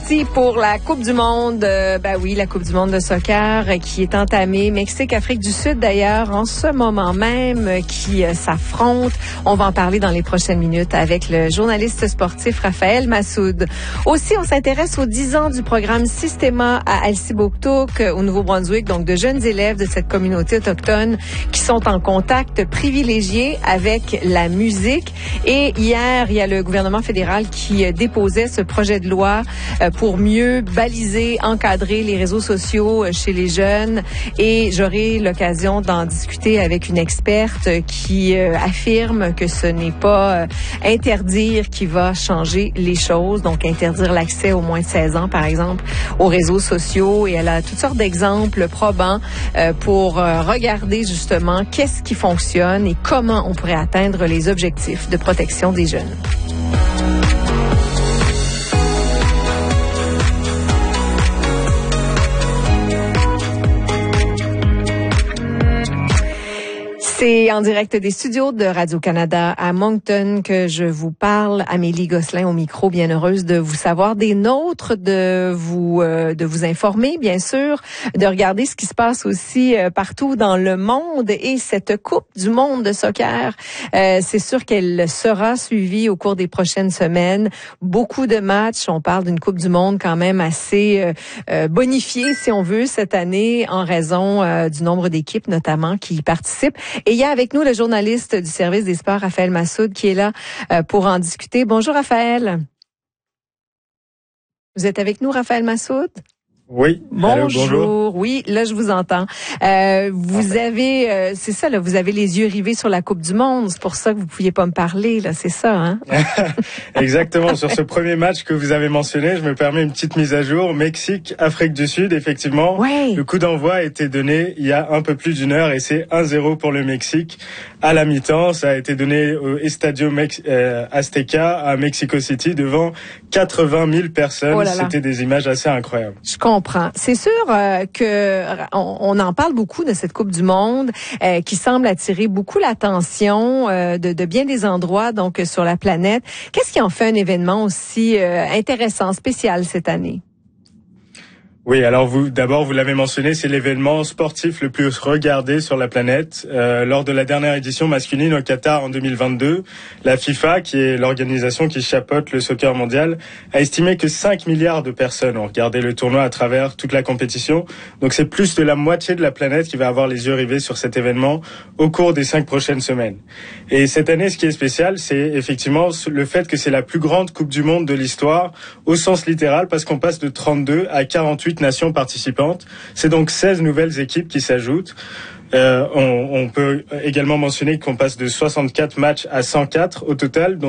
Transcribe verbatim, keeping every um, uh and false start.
parti pour la Coupe du Monde. Euh, ben oui, la Coupe du Monde de soccer euh, qui est entamée. Mexique, Afrique du Sud d'ailleurs, en ce moment même, euh, qui euh, s'affrontent. On va en parler dans les prochaines minutes avec le journaliste sportif Raphaël Massoud. Aussi, on s'intéresse aux dix ans du programme Systema à Elsipogtog, au Nouveau-Brunswick, donc de jeunes élèves de cette communauté autochtone qui sont en contact privilégié avec la musique. Et hier, il y a le gouvernement fédéral qui euh, déposait ce projet de loi pour mieux baliser, encadrer les réseaux sociaux chez les jeunes. Et j'aurai l'occasion d'en discuter avec une experte qui euh, affirme que ce n'est pas euh, interdire qui va changer les choses, donc interdire l'accès aux moins de seize ans, par exemple, aux réseaux sociaux. Et elle a toutes sortes d'exemples probants euh, pour euh, regarder justement qu'est-ce qui fonctionne et comment on pourrait atteindre les objectifs de protection des jeunes. C'est en direct des studios de Radio-Canada à Moncton que je vous parle. Amélie Gosselin au micro, bien heureuse de vous savoir des nôtres, de vous euh, de vous informer, bien sûr, de regarder ce qui se passe aussi euh, partout dans le monde. Et cette Coupe du monde de soccer, euh, c'est sûr qu'elle sera suivie au cours des prochaines semaines. Beaucoup de matchs. On parle d'une Coupe du monde quand même assez euh, euh, bonifiée, si on veut, cette année, en raison euh, du nombre d'équipes, notamment, qui y participent. Et il y a avec nous le journaliste du service des sports, Raphaël Massoud, qui est là euh, pour en discuter. Bonjour, Raphaël. Vous êtes avec nous, Raphaël Massoud? Oui. Bonjour. Allô, bonjour. Oui, là, je vous entends. Euh, vous avez, euh, c'est ça, là, vous avez les yeux rivés sur la Coupe du monde. C'est pour ça que vous pouviez pas me parler, là. C'est ça, hein? Exactement. Sur ce premier match que vous avez mentionné, je me permets une petite mise à jour. Mexique, Afrique du Sud, effectivement. Ouais. Le coup d'envoi a été donné il y a un peu plus d'une heure et c'est un zéro pour le Mexique. À la mi-temps, ça a été donné au Estadio Mex- euh, Azteca à Mexico City devant quatre-vingt mille personnes. Oh là là. C'était des images assez incroyables. Je comprends. C'est sûr euh, que on, on en parle beaucoup de cette Coupe du monde euh, qui semble attirer beaucoup l'attention euh, de, de bien des endroits donc sur la planète. Qu'est-ce qui en fait un événement aussi euh, intéressant, spécial cette année? Oui, alors vous, d'abord, vous l'avez mentionné, c'est l'événement sportif le plus regardé sur la planète. Euh, lors de la dernière édition masculine au Qatar en deux mille vingt-deux, la FIFA, qui est l'organisation qui chapeaute le soccer mondial, a estimé que cinq milliards de personnes ont regardé le tournoi à travers toute la compétition. Donc c'est plus de la moitié de la planète qui va avoir les yeux rivés sur cet événement au cours des cinq prochaines semaines. Et cette année, ce qui est spécial, c'est effectivement le fait que c'est la plus grande Coupe du Monde de l'histoire, au sens littéral, parce qu'on passe de trente-deux à quarante-huit nations participantes. C'est donc seize nouvelles équipes qui s'ajoutent. Euh, on, on peut également mentionner qu'on passe de soixante-quatre matchs à cent quatre au total. Donc